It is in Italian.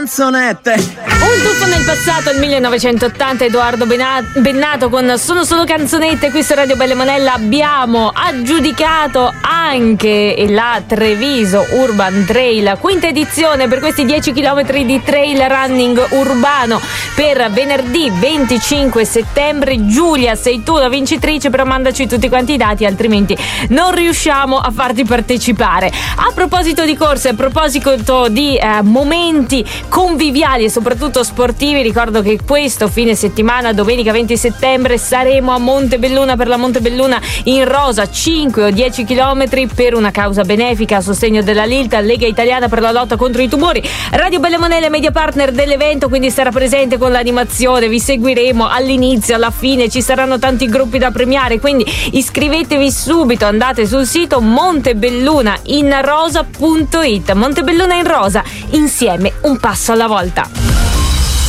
Canzonette. Un tuffo nel passato, il 1980, Edoardo Bennato con Sono solo canzonette. Qui su Radio Belle Monella abbiamo aggiudicato anche la Treviso Urban Trail, quinta edizione, per questi 10 km di trail running urbano per venerdì 25 settembre. Giulia, sei tu la vincitrice, però mandaci tutti quanti i dati, altrimenti non riusciamo a farti partecipare. A proposito di corse, a proposito di momenti conviviali e soprattutto sportivi, ricordo che questo fine settimana, domenica 20 settembre, saremo a Montebelluna per la Montebelluna in rosa, 5 o 10 km per una causa benefica a sostegno della LILT, Lega Italiana per la lotta contro i tumori. Radio Belle Monella è media partner dell'evento, quindi sarà presente con l'animazione, vi seguiremo all'inizio, alla fine, ci saranno tanti gruppi da premiare, quindi iscrivetevi subito, andate sul sito montebellunainrosa.it. Montebelluna in rosa, insieme un passo alla volta.